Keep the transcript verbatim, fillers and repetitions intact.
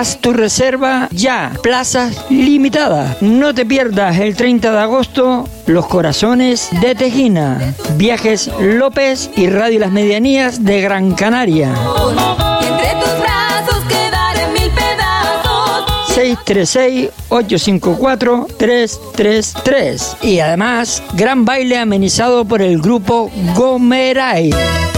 Haz tu reserva ya, plazas limitadas. No te pierdas el treinta de agosto Los Corazones de Tejina, Viajes López y Radio Las Medianías de Gran Canaria. seis tres seis, ocho cinco cuatro, tres tres tres. Y además, gran baile amenizado por el grupo Gomeray.